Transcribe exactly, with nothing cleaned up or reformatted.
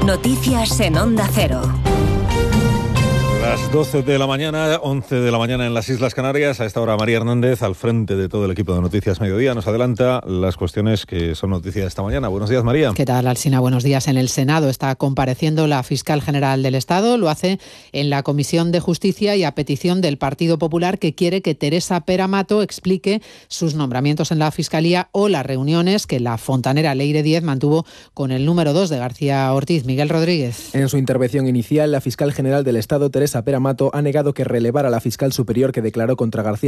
Noticias en Onda Cero. Las doce de la mañana, once de la mañana en las Islas Canarias. A esta hora María Hernández, al frente de todo el equipo de Noticias Mediodía, nos adelanta las cuestiones que son noticias esta mañana. Buenos días, María. ¿Qué tal, Alsina? Buenos días. En el Senado está compareciendo la fiscal general del Estado. Lo hace en la Comisión de Justicia y a petición del Partido Popular, que quiere que Teresa Pera Mato explique sus nombramientos en la Fiscalía o las reuniones que la fontanera Leire Díez mantuvo con el número dos de García Ortiz. Miguel Rodríguez. En su intervención inicial, la fiscal general del Estado, Teresa Pera Mato, ha negado que relevara a la fiscal superior que declaró contra García